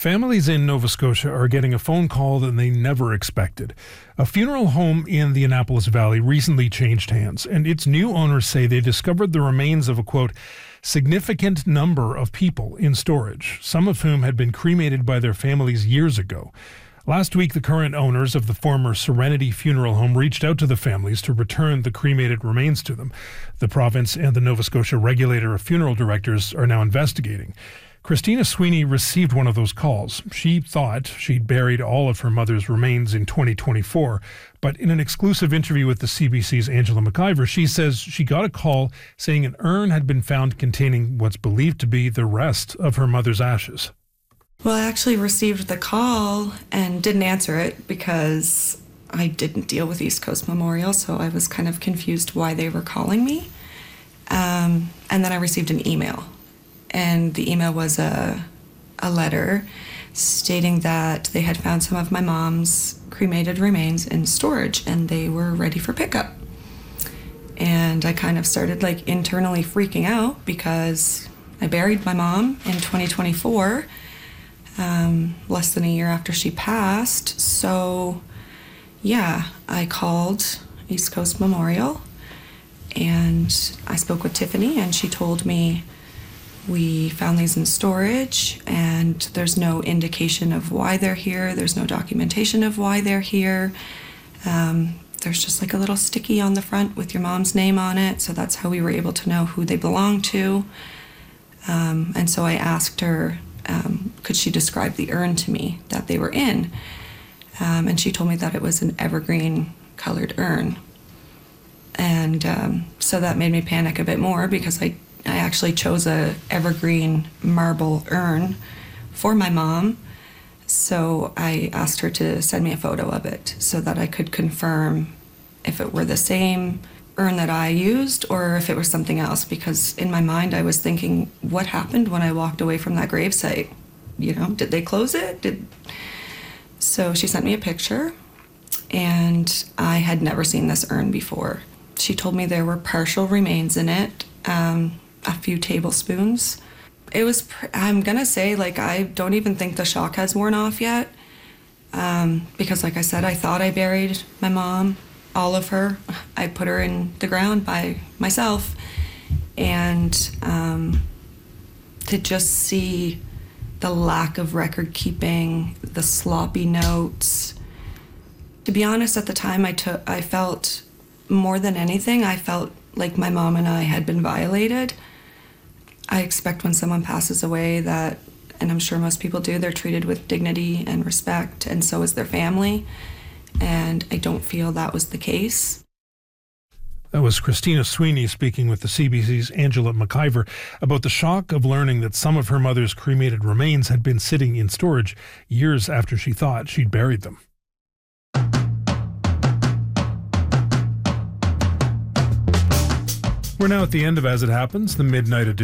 Families in Nova Scotia are getting a phone call that they never expected. A funeral home in the Annapolis Valley recently changed hands, and its new owners say they discovered the remains of a, quote, significant number of people in storage, some of whom had been cremated by their families years ago. Last week, the current owners of the former Serenity Funeral Home reached out to the families to return the cremated remains to them. The province and the Nova Scotia Regulator of Funeral Directors are now investigating. Christina Sweeney received one of those calls. She thought she'd buried all of her mother's remains in 2024, but in an exclusive interview with the CBC's Angela McIver, she says she got a call saying an urn had been found containing what's believed to be the rest of her mother's ashes. Well, I actually received the call and didn't answer it because I didn't deal with East Coast Memorial, so I was kind of confused why they were calling me. And then I received an email. And the email was a letter stating that they had found some of my mom's cremated remains in storage and they were ready for pickup. And I kind of started internally freaking out because I buried my mom in 2024, less than a year after she passed. So yeah, I called East Coast Memorial and I spoke with Tiffany and she told me we found these in storage and there's no indication of why they're here. There's no documentation of why they're here. There's just a little sticky on the front with your mom's name on it. So that's how we were able to know who they belong to. And so I asked her, could she describe the urn to me that they were in? And she told me that it was an evergreen colored urn. And so that made me panic a bit more because I actually chose a evergreen marble urn for my mom. So I asked her to send me a photo of it so that I could confirm if it were the same urn that I used or if it was something else, because in my mind I was thinking, what happened when I walked away from that gravesite? Did they close it? So she sent me a picture and I had never seen this urn before. She told me there were partial remains in it, a few tablespoons. It was, I'm gonna say, I don't even think the shock has worn off yet. Because like I said, I thought I buried my mom, all of her. I put her in the ground by myself. And to just see the lack of record keeping, the sloppy notes. To be honest, at the time I felt more than anything, I felt like my mom and I had been violated. I expect when someone passes away that, and I'm sure most people do, they're treated with dignity and respect, and so is their family. And I don't feel that was the case. That was Christina Sweeney speaking with the CBC's Angela McIver about the shock of learning that some of her mother's cremated remains had been sitting in storage years after she thought she'd buried them. We're now at the end of As It Happens, the midnight edition.